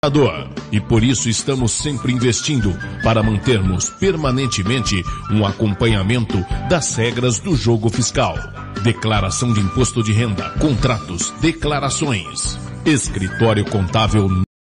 E por isso estamos sempre investindo para mantermos permanentemente um acompanhamento das regras do jogo fiscal. Declaração de imposto de renda, contratos, declarações. Escritório Contábil